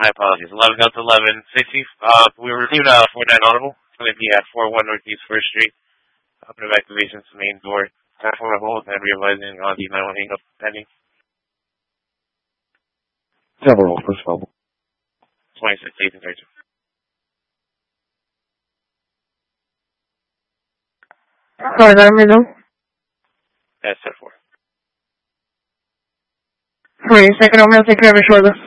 My apologies. 11 Delta 11, 60. We received 49 audible. It's going to be at 41 Northeast 1st Street. Open evacuations to main door. Platform of hold and realizing on the 911 hang up pending. Several, first level. 26, 8 and 32. Sorry, that me know. That's 10-4. 22nd, I'm going to take care of it shortly.